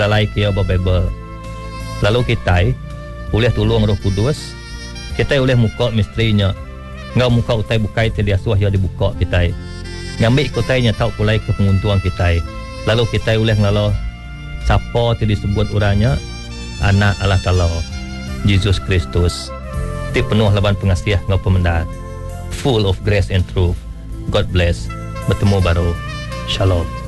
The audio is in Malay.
lalai kia Bible. Lalu kita boleh tolong Roh Kudus, kita boleh muka misterinya. Ngau muka utai bukai dia suah ya dibuka kita. Ngambil kotainya tahu pulai ke penguntuan kita. Lalu kita boleh ngalo siapa yang disebut orangnya anak Allah Taala, Yesus Kristus. Ti penuh laban pengasiah ngau pemendat. Full of grace and truth. God bless. Bertemu baru. Shalom.